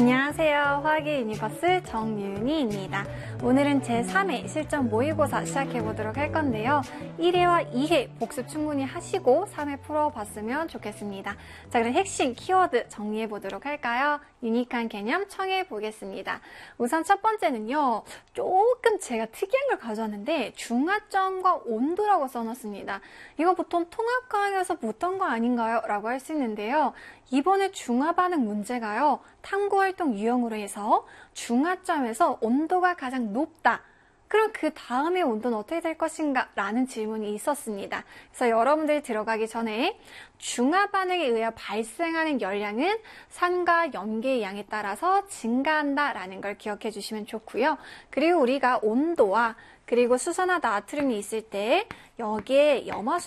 안녕하세요. 화학의 유니버스 정윤희입니다. 오늘은 제3회 실전 모의고사 시작해보도록 할 건데요. 1회와 2회 복습 충분히 하시고 3회 풀어봤으면 좋겠습니다. 자, 그럼 핵심 키워드 정리해보도록 할까요? 유니크한 개념 청해보겠습니다. 우선 첫 번째는요. 조금 제가 특이한 걸 가져왔는데 중화점과 온도라고 써놨습니다. 이거 보통 통합과학에서 못한 거 아닌가요? 라고 할 수 있는데요. 이번에 중화반응 문제가요. 탐구활동 유형으로 해서 중화점에서 온도가 가장 높다. 그럼 그 다음에 온도는 어떻게 될 것인가? 라는 질문이 있었습니다. 그래서 여러분들이 들어가기 전에 중화반응에 의해 발생하는 열량은 산과 염계의 양에 따라서 증가한다라는 걸 기억해 주시면 좋고요. 그리고 우리가 온도와 그리고 수소나 나트륨이 있을 때 여기에 염화수